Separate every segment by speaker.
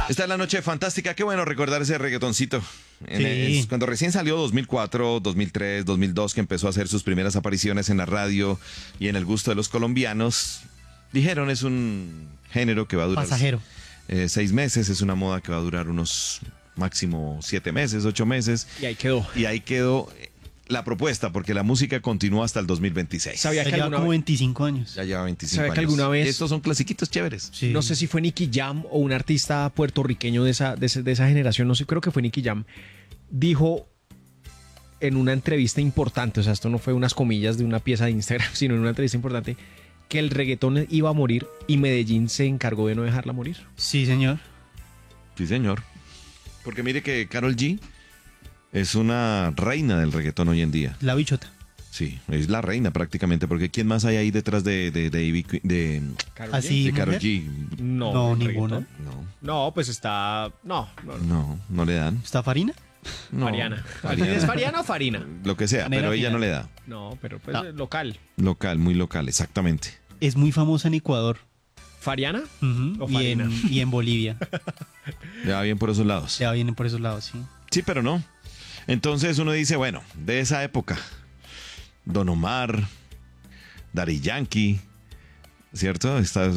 Speaker 1: Esta es la noche fantástica. Qué bueno recordar ese reggaetoncito.
Speaker 2: Sí.
Speaker 1: Cuando recién salió 2004, 2003, 2002, que empezó a hacer sus primeras apariciones en la radio y en el gusto de los colombianos, dijeron es un género que va a durar
Speaker 2: Pasajero.
Speaker 1: 6 meses, es una moda que va a durar unos máximo 7 meses, 8 meses.
Speaker 3: Y ahí quedó.
Speaker 1: Y ahí quedó la propuesta, porque la música continúa hasta el 2026.
Speaker 3: Sabía
Speaker 2: Ya
Speaker 3: que
Speaker 2: lleva
Speaker 3: alguna
Speaker 2: como
Speaker 3: vez,
Speaker 2: 25 años.
Speaker 1: Ya lleva 25
Speaker 3: ¿Sabe
Speaker 1: años.
Speaker 3: que alguna vez-
Speaker 1: Estos son clasiquitos chéveres.
Speaker 2: Sí.
Speaker 3: no sé si fue Nicky Jam o un artista puertorriqueño de esa generación, no sé, creo que fue Nicky Jam, dijo en una entrevista importante, o sea, esto no fue unas comillas de una pieza de Instagram, sino en una entrevista importante, que el reggaetón iba a morir y Medellín se encargó de no dejarla morir.
Speaker 2: Sí, señor.
Speaker 1: Sí, señor. Porque mire que Karol G es una reina del reggaetón hoy en día.
Speaker 2: La bichota.
Speaker 1: Sí, es la reina prácticamente, porque ¿quién más hay ahí detrás de
Speaker 2: Así.
Speaker 1: Karol
Speaker 2: mujer.
Speaker 1: G?
Speaker 2: No,
Speaker 3: el
Speaker 2: ninguna.
Speaker 3: reggaetón.
Speaker 1: No,
Speaker 3: No, pues está...
Speaker 1: no le dan.
Speaker 2: ¿Está Farina?
Speaker 1: No,
Speaker 3: Fariana.
Speaker 1: Fariana.
Speaker 3: ¿Es Fariana o Farina?
Speaker 1: Lo que sea,
Speaker 2: Manera
Speaker 1: pero ella
Speaker 2: final.
Speaker 1: no le da.
Speaker 3: No, pero pues
Speaker 2: No.
Speaker 3: local.
Speaker 1: Local, muy local, exactamente.
Speaker 2: Es muy famosa en Ecuador.
Speaker 3: ¿Fariana?
Speaker 2: Ujú.
Speaker 3: O
Speaker 2: Y
Speaker 3: Farina.
Speaker 2: y en Bolivia.
Speaker 1: Le va bien por esos lados.
Speaker 2: Ya vienen por esos lados, sí.
Speaker 1: Sí, pero no. Entonces uno dice, bueno, de esa época, Don Omar, Daddy Yankee, ¿cierto? Estás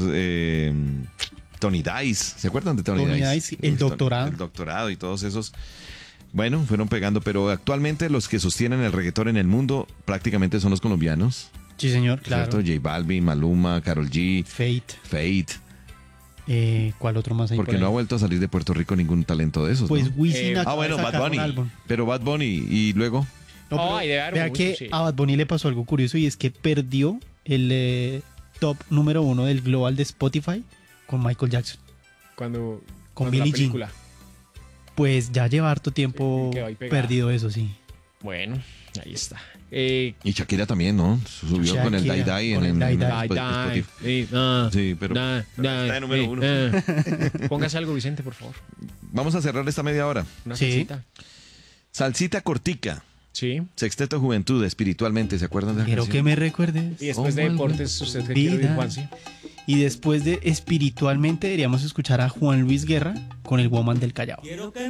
Speaker 1: Tony Dice, ¿se acuerdan de Tony
Speaker 2: Tony
Speaker 1: Dice?
Speaker 2: Dice, el doctorado.
Speaker 1: El doctorado y todos esos. Bueno, fueron pegando, pero actualmente los que sostienen el reggaetón en el mundo prácticamente son los colombianos,
Speaker 2: Sí, señor, claro.
Speaker 1: ¿cierto? J Balvin, Maluma, Karol G,
Speaker 2: Fate.
Speaker 1: Fate,
Speaker 2: ¿Cuál otro más hay
Speaker 1: porque
Speaker 2: por
Speaker 1: no ha
Speaker 2: ahí?
Speaker 1: vuelto a salir de Puerto Rico ningún talento de esos,
Speaker 2: Pues
Speaker 1: ¿no?
Speaker 2: Wisin acaba
Speaker 1: Bueno,
Speaker 2: de
Speaker 1: Bad
Speaker 2: sacar un
Speaker 1: Bunny,
Speaker 2: álbum.
Speaker 1: pero Bad Bunny y luego...
Speaker 2: No, pero
Speaker 3: Ay, debe haber
Speaker 2: vea
Speaker 3: mucho,
Speaker 2: que
Speaker 3: sí.
Speaker 2: a Bad Bunny le pasó algo curioso y es que perdió el top número 1 del global de Spotify con Michael Jackson.
Speaker 3: Cuando
Speaker 2: Con
Speaker 3: cuando
Speaker 2: Billie
Speaker 3: la
Speaker 2: Jean.
Speaker 3: película.
Speaker 2: Pues ya lleva harto tiempo
Speaker 3: Sí, quedó ahí pegada.
Speaker 2: perdido eso, sí.
Speaker 3: Bueno, ahí está.
Speaker 1: Y Shakira también, ¿no? Subió con el
Speaker 2: Shakira,
Speaker 1: Dai Dai
Speaker 2: con el Dai Dai.
Speaker 1: Spotify. Sí, pero está de número uno.
Speaker 3: Póngase algo, Vicente, por favor.
Speaker 1: Vamos a cerrar esta media hora.
Speaker 3: Una
Speaker 2: Sí.
Speaker 3: salsita.
Speaker 1: Salsita cortica.
Speaker 3: Sí.
Speaker 1: Sexteto Juventud, espiritualmente, ¿se acuerdan de la
Speaker 2: Quiero
Speaker 1: canción?
Speaker 2: que me recuerdes.
Speaker 3: Y después de
Speaker 1: Oh,
Speaker 3: deportes, ¿usted qué quiere oír,
Speaker 2: vida.
Speaker 3: Juansi?
Speaker 2: Y después de espiritualmente deberíamos escuchar a Juan Luis Guerra con el Woman del Callao.
Speaker 4: Quiero que